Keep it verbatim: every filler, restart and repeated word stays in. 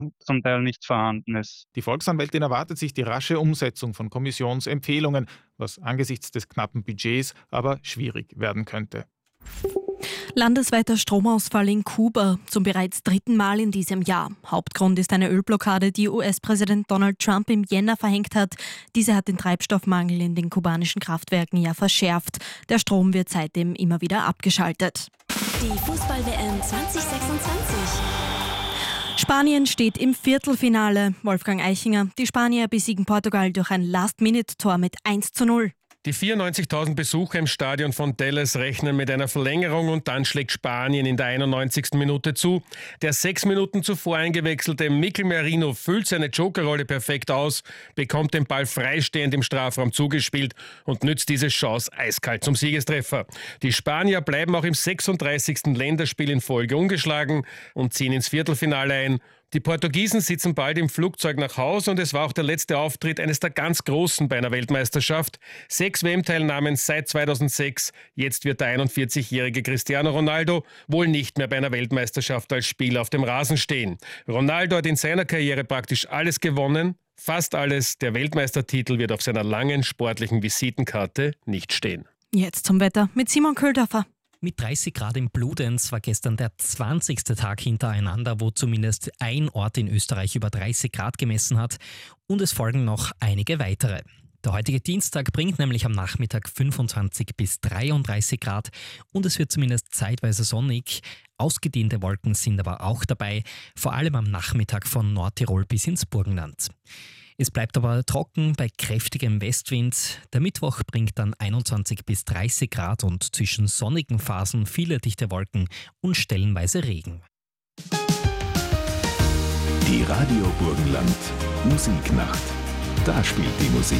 zum Teil nicht vorhanden ist. Die Volksanwältin erwartet sich die rasche Umsetzung von Kommissionsempfehlungen, was angesichts des knappen Budgets aber schwierig werden könnte. Landesweiter Stromausfall in Kuba, zum bereits dritten Mal in diesem Jahr. Hauptgrund ist eine Ölblockade, die U S-Präsident Donald Trump im Jänner verhängt hat. Diese hat den Treibstoffmangel in den kubanischen Kraftwerken ja verschärft. Der Strom wird seitdem immer wieder abgeschaltet. Die Fußball-W M zwanzig sechsundzwanzig. Spanien steht im Viertelfinale. Wolfgang Eichinger, die Spanier besiegen Portugal durch ein Last-Minute-Tor mit eins zu null. Die vierundneunzigtausend Besucher im Stadion von Dallas rechnen mit einer Verlängerung und dann schlägt Spanien in der einundneunzigsten Minute zu. Der sechs Minuten zuvor eingewechselte Mikel Merino füllt seine Jokerrolle perfekt aus, bekommt den Ball freistehend im Strafraum zugespielt und nützt diese Chance eiskalt zum Siegestreffer. Die Spanier bleiben auch im sechsunddreißigsten Länderspiel in Folge ungeschlagen und ziehen ins Viertelfinale ein. Die Portugiesen sitzen bald im Flugzeug nach Hause und es war auch der letzte Auftritt eines der ganz Großen bei einer Weltmeisterschaft. Sechs W M-Teilnahmen seit zweitausendsechs. Jetzt wird der einundvierzigjährige Cristiano Ronaldo wohl nicht mehr bei einer Weltmeisterschaft als Spieler auf dem Rasen stehen. Ronaldo hat in seiner Karriere praktisch alles gewonnen. Fast alles. Der Weltmeistertitel wird auf seiner langen sportlichen Visitenkarte nicht stehen. Jetzt zum Wetter mit Simon Köldorfer. Mit dreißig Grad in Bludenz war gestern der zwanzigste Tag hintereinander, wo zumindest ein Ort in Österreich über dreißig Grad gemessen hat, und es folgen noch einige weitere. Der heutige Dienstag bringt nämlich am Nachmittag fünfundzwanzig bis dreiunddreißig Grad und es wird zumindest zeitweise sonnig. Ausgedehnte Wolken sind aber auch dabei, vor allem am Nachmittag von Nordtirol bis ins Burgenland. Es bleibt aber trocken bei kräftigem Westwind. Der Mittwoch bringt dann einundzwanzig bis dreißig Grad und zwischen sonnigen Phasen viele dichte Wolken und stellenweise Regen. Die Radio Burgenland Musiknacht. Da spielt die Musik.